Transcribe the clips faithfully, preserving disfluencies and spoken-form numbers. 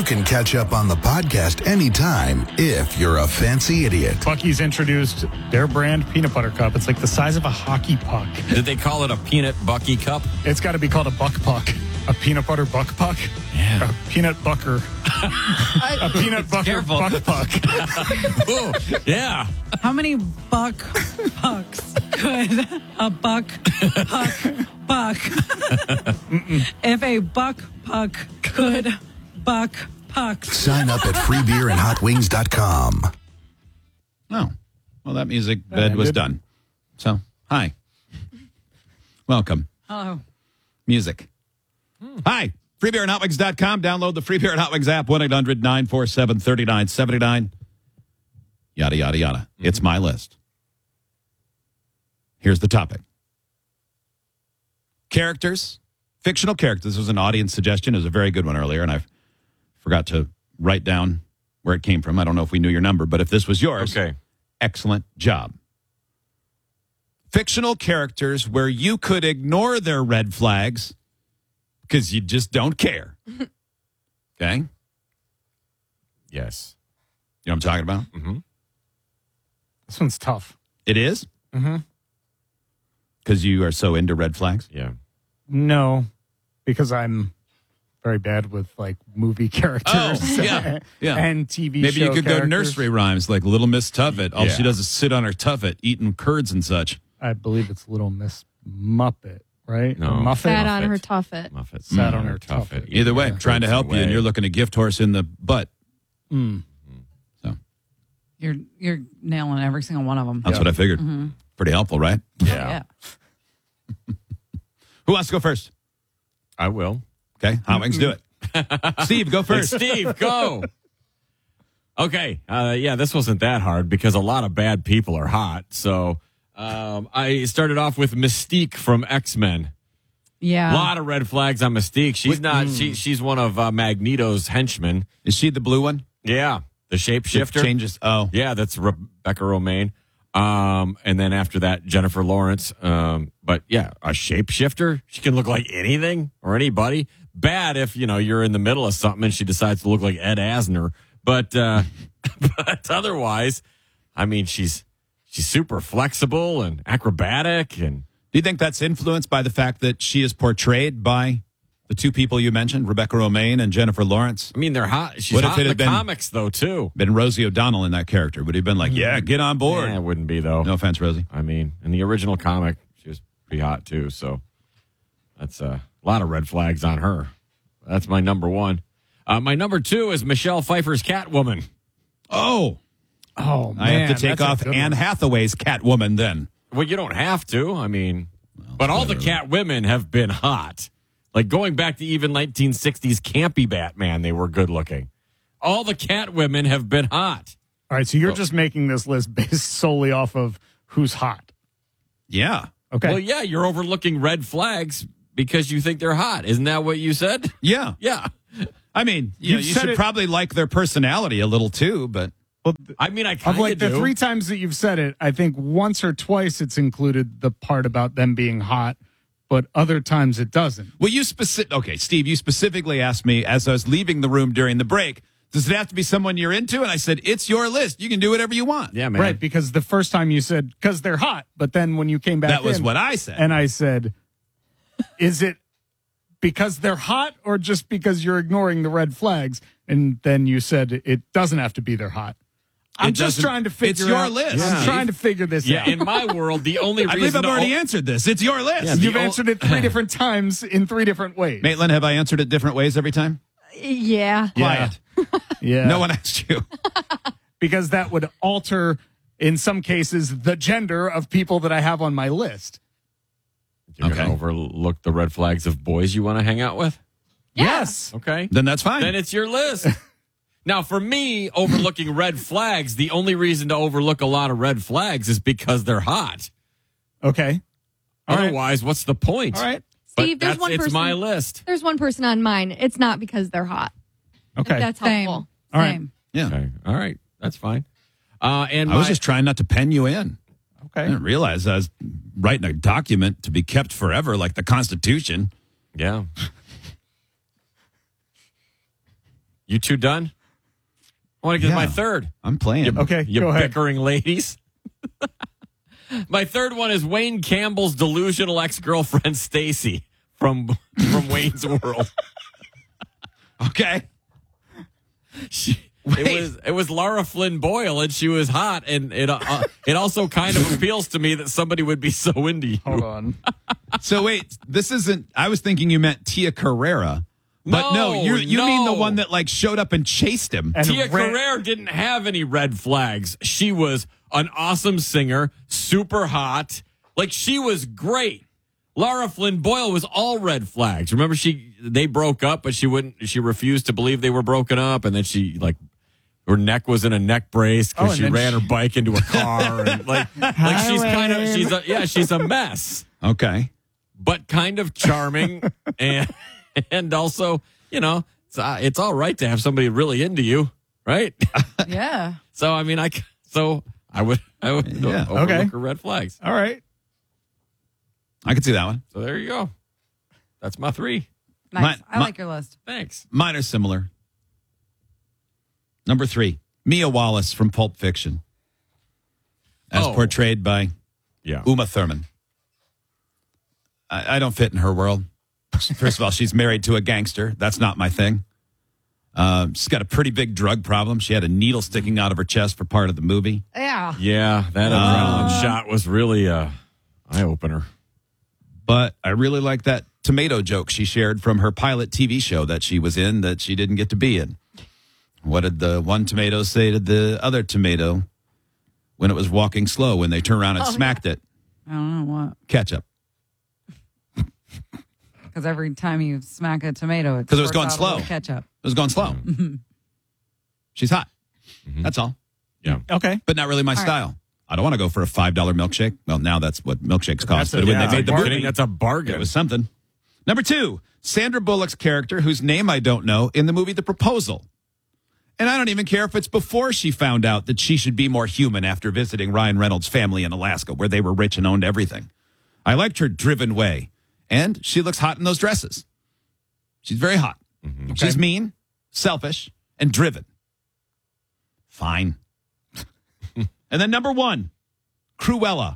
You can catch up on the podcast anytime if you're a fancy idiot. Bucky's introduced their brand peanut butter cup. It's like the size of a hockey puck. Did they call it a peanut Bucky cup? It's got to be called a buck puck. A peanut butter buck puck? Yeah. A peanut bucker. A peanut butter Careful. buck puck. Ooh, yeah. How many buck pucks could a buck puck buck? If a buck puck could buck pucks. Sign up at free beer and hot wings dot com. Oh, well, that music That bed was ended. done. So, hi. Welcome. Hello. Music. Hi. free beer and hot wings dot com. Download the Free Beer and Hot Wings app, one eight hundred nine four seven three nine seven nine. Yada, yada, yada. Mm-hmm. It's my list. Here's the topic. Characters, fictional characters. This was an audience suggestion. It was a very good one earlier, and I forgot to write down where it came from. I don't know if we knew your number, but if this was yours, Okay. excellent job. Fictional characters where you could ignore their red flags because you just don't care. Okay? Yes. You know what I'm talking about? Mm-hmm. This one's tough. It is? Mm-hmm. Because you are so into red flags? Yeah. No, because I'm very bad with like movie characters. Oh, yeah, yeah. And T V Maybe show you could go characters. nursery rhymes like Little Miss Tuffet. All Yeah. she does is sit on her tuffet eating curds and such. I believe it's Little Miss Muppet, right? No. Or Muffet. Sat on Muffet. her tuffet. Muffet. Sat Mm. on her tuffet. Either way, Yeah. trying to help you, and Away. you're looking a gift horse in the butt. Mm. So You're you're nailing every single one of them. that's what I figured. Mm-hmm. Pretty helpful, right? Yeah. Who wants to go first? I will. Okay, Hot Wings, do it. Steve, go first. Steve, go. Okay. Uh, yeah, this wasn't that hard because a lot of bad people are hot. So um, I started off with Mystique from X-Men. Yeah. A lot of red flags on Mystique. She's not. She she's one of uh, Magneto's henchmen. Is she the blue one? Yeah, the shapeshifter. It changes. Oh, Yeah, that's Rebecca Romaine. Um, and then after that, Jennifer Lawrence. Um, but yeah, a shapeshifter. She can look like anything or anybody. Bad if, you know, you're in the middle of something and she decides to look like Ed Asner. But, uh, but otherwise, I mean, she's, she's super flexible and acrobatic. And do you think that's influenced by the fact that she is portrayed by the two people you mentioned, Rebecca Romaine and Jennifer Lawrence? I mean, they're hot. She's What if hot it in had the been- comics though, too. Been Rosie O'Donnell in that character? Would he have been like, yeah, get on board? Yeah, it wouldn't be though. No offense, Rosie. I mean, in the original comic, she was pretty hot too. So that's uh, a lot of red flags on her. That's my number one. Uh, my number two is Michelle Pfeiffer's Catwoman. Oh, Oh, man. I have to take that's a off good Anne one. Hathaway's Catwoman then. Well, you don't have to. I mean, but all the Cat women have been hot. Like going back to even nineteen sixties campy Batman, they were good looking. All the Cat women have been hot. All right, so you're Oh. just making this list based solely off of who's hot. Yeah. Okay. Well, yeah, you're overlooking red flags because you think they're hot. Isn't that what you said? Yeah. Yeah. I mean, you, know, You've you said should it- probably like their personality a little too, but Well, th- I mean, I of kind like of the do. three times that you've said it, I think once or twice it's included the part about them being hot, but other times it doesn't. well, you specific. Okay, Steve, you specifically asked me as I was leaving the room during the break, does it have to be someone you're into? And I said, it's your list. You can do whatever you want. Yeah, man. Right, because the first time you said, because they're hot, but then when you came back That was in, what I said. and I said, is it because they're hot or just because you're ignoring the red flags? And then you said it doesn't have to be they're hot. I'm It just doesn't- trying to figure it's your out- list, I'm Steve. trying to figure this Yeah, out. in my world, the only I reason believe I've to already o- answered this. It's your list. Yeah, the You've o- answered it three different times in three different ways. Maitland, have I answered it different ways every time? Yeah. Quiet. Yeah. No one asked you. Because that would alter, in some cases, the gender of people that I have on my list. You're Okay. going to overlook the red flags of boys you want to hang out with? Yes. Okay. Then that's fine. Then it's your list. Now, for me, overlooking red flags, the only reason to overlook a lot of red flags is because they're hot. Okay. All right. Otherwise, what's the point? All right. But Steve, there's that's, one it's person. my list. There's one person on mine. It's not because they're hot. Okay. If that's Same. helpful. All right. Same. yeah. Okay. All right. That's fine. Uh, and I was my- just trying not to pen you in. I Okay. didn't realize I was writing a document to be kept forever like the Constitution. yeah. You two done? I want to get Yeah. my third. I'm playing. You, Okay, you go ahead. bickering ladies. My third one is Wayne Campbell's delusional ex-girlfriend Stacy from from Wayne's World. Okay. She, Wait. it was it was Laura Flynn Boyle, and she was hot, and it uh, it also kind of appeals to me that somebody would be so into you. Hold on. So wait, this isn't. I was thinking you meant Tia Carrera, but no, No, you you mean the no. one that like showed up and chased him. And Tia ran- Carrere didn't have any red flags. She was an awesome singer, super hot. Like, she was great. Laura Flynn Boyle was all red flags. Remember, she they broke up, but she wouldn't. She refused to believe they were broken up, and then she like her neck was in a neck brace Oh, because and she then ran she- her bike into a car, and like like she's kind of she's a, yeah she's a mess, Okay. but kind of charming, and and also you know it's uh, it's all right to have somebody really into you, right? Yeah. So I mean, I c- so I would I would Yeah. overlook Okay. her red flags. All right. I could see that one. So there you go. That's my three. Nice. Mine- I mi- like your list. Thanks. Mine are similar. Number three, Mia Wallace from Pulp Fiction, as Oh. portrayed by Yeah. Uma Thurman. I, I don't fit in her world. First of all, she's married to a gangster. That's not my thing. Um, she's got a pretty big drug problem. She had a needle sticking out of her chest for part of the movie. Yeah. Yeah, that adrenaline shot was really a eye opener. But I really like that tomato joke she shared from her pilot T V show that she was in that she didn't get to be in. What did the one tomato say to the other tomato when it was walking slow when they turned around and smacked it? I don't know what. Ketchup. Because every time you smack a tomato, it's 'Cause it was going slow. Ketchup. It was going slow. She's hot. That's all. Yeah. Okay. But not really my right. style. I don't want to go for a five dollar milkshake. Well, now that's what milkshakes cost. That's a- But when yeah, they made the bargain. movie, That's a bargain. it was something. Number two, Sandra Bullock's character, whose name I don't know, in the movie The Proposal. And I don't even care if it's before she found out that she should be more human after visiting Ryan Reynolds' family in Alaska, where they were rich and owned everything. I liked her driven way. And she looks hot in those dresses. She's very hot. She's mean, selfish, and driven. Fine. And then number one, Cruella.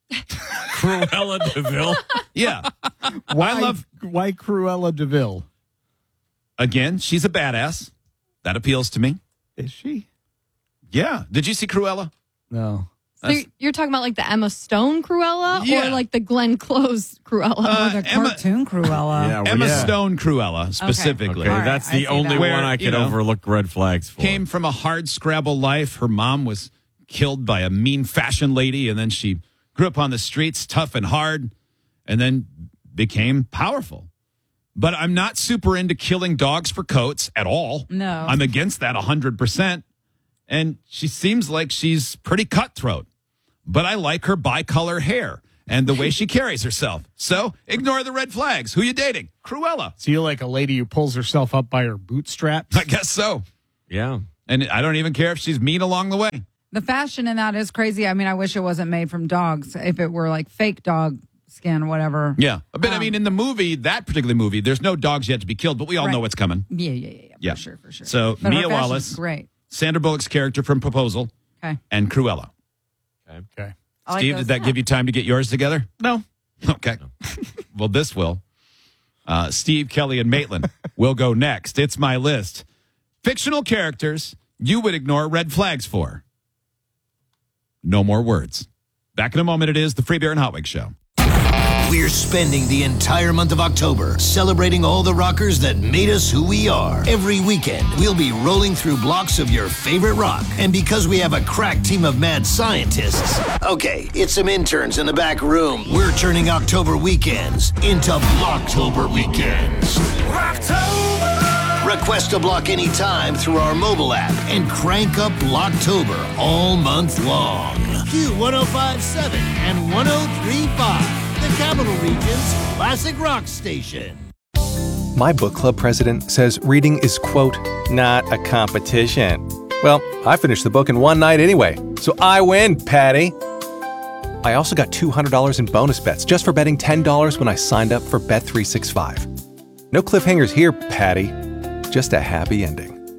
Cruella DeVille. Yeah. Why I love- why Cruella DeVille? Again, she's a badass. That appeals to me. Is she? Yeah. Did you see Cruella? No. So you're, you're talking about like the Emma Stone Cruella Yeah. or like the Glenn Close Cruella? Uh, Or the Emma- cartoon Cruella. Yeah, well, Emma yeah. Stone Cruella, specifically. Okay, All right, that's I the see only that. one Where, I you could know, overlook red flags for. Came from a hard scrabble life. Her mom was killed by a mean fashion lady, and then she grew up on the streets, tough and hard, and then became powerful. But I'm not super into killing dogs for coats at all. No. I'm against that one hundred percent. And she seems like she's pretty cutthroat. But I like her bicolor hair and the way she carries herself. So ignore the red flags. Who you dating? Cruella. So you like a lady who pulls herself up by her bootstraps? I guess so. Yeah. And I don't even care if she's mean along the way. The fashion in that is crazy. I mean, I wish it wasn't made from dogs. If it were like fake dog skin or whatever. Yeah. But I mean, in the movie, that particular movie, there's no dogs yet to be killed, but we all Right. know what's coming. Yeah, yeah, yeah, yeah. Yeah. For sure, for sure. So, But her Mia fashion's Wallace. Great. Sandra Bullock's character from Proposal, Okay. and Cruella. Okay. I like Steve, those. did that give you time to get yours together? No. Okay. Well, this will. Uh, Steve, Kelly, and Maitland will go next. It's my list. Fictional characters you would ignore red flags for. No more words. Back in a moment, it is the Free Beer and Hot Wings Show. We're spending the entire month of October celebrating all the rockers that made us who we are. Every weekend, we'll be rolling through blocks of your favorite rock. And because we have a crack team of mad scientists, okay, it's some interns in the back room, we're turning October weekends into Blocktober weekends. Request a block anytime through our mobile app and crank up Blocktober all month long. Q one oh five point seven and one oh three point five, the Capital Region's classic rock station. My book club president says reading is, quote, not a competition. Well, I finished the book in one night anyway, so I win, Patty. I also got two hundred dollars in bonus bets just for betting ten dollars when I signed up for Bet three sixty-five. No cliffhangers here, Patty. Just a happy ending.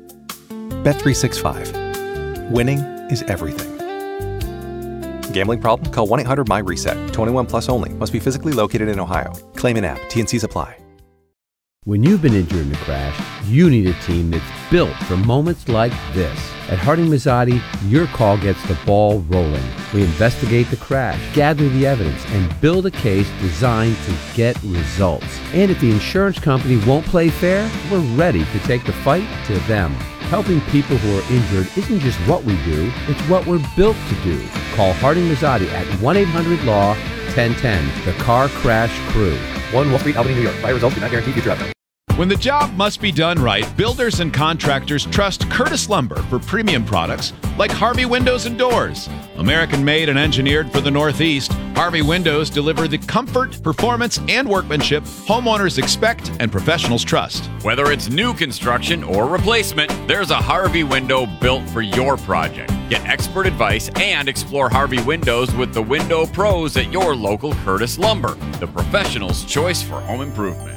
Bet three sixty-five. Winning is everything. Gambling problem? Call one eight hundred my reset. twenty-one plus only. Must be physically located in Ohio. Claim in app. T and Cs apply. When you've been injured in a crash, you need a team that's built for moments like this. At Harding Mazzotti, your call gets the ball rolling. We investigate the crash, gather the evidence, and build a case designed to get results. And if the insurance company won't play fair, we're ready to take the fight to them. Helping people who are injured isn't just what we do, it's what we're built to do. Call Harding Mazzotti at one eight hundred law ten ten, the Car Crash Crew. one Wall Street, Albany, New York. Buy results do not guarantee future outcomes. When the job must be done right, builders and contractors trust Curtis Lumber for premium products like Harvey Windows and Doors. American made and engineered for the Northeast, Harvey Windows deliver the comfort, performance, and workmanship homeowners expect and professionals trust. Whether it's new construction or replacement, there's a Harvey window built for your project. Get expert advice and explore Harvey Windows with the window pros at your local Curtis Lumber, the professional's choice for home improvement.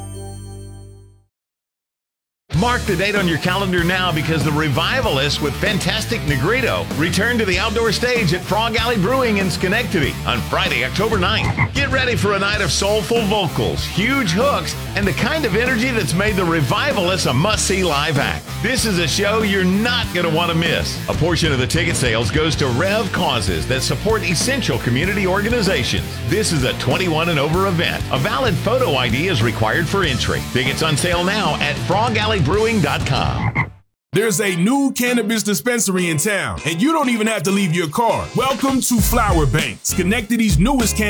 Mark the date on your calendar now because the Revivalists with Fantastic Negrito return to the outdoor stage at Frog Alley Brewing in Schenectady on Friday, October ninth. Get ready for a night of soulful vocals, huge hooks, and the kind of energy that's made the Revivalists a must-see live act. This is a show you're not going to want to miss. A portion of the ticket sales goes to Rev causes that support essential community organizations. This is a twenty-one and over event. A valid photo I D is required for entry. Tickets on sale now at frog alley brewing dot com. There's a new cannabis dispensary in town, and you don't even have to leave your car. Welcome to Flower Bank, Schenectady's newest cannabis